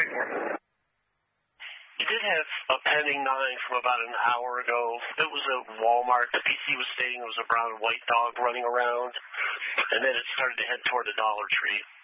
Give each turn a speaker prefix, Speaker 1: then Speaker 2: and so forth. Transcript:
Speaker 1: waiting for?
Speaker 2: You did have a pending 9 from about an hour ago. It was at Walmart. The PC was stating it was a brown and white dog running around, and then it started to head toward the Dollar Tree.